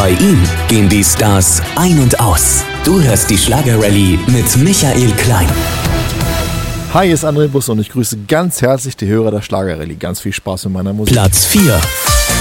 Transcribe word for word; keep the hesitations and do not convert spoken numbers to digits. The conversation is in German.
Bei ihm gehen die Stars ein und aus. Du hörst die Schlagerrallye mit Michael Klein. Hi, hier ist André Busse und ich grüße ganz herzlich die Hörer der Schlagerrallye. Ganz viel Spaß mit meiner Musik. Platz vier.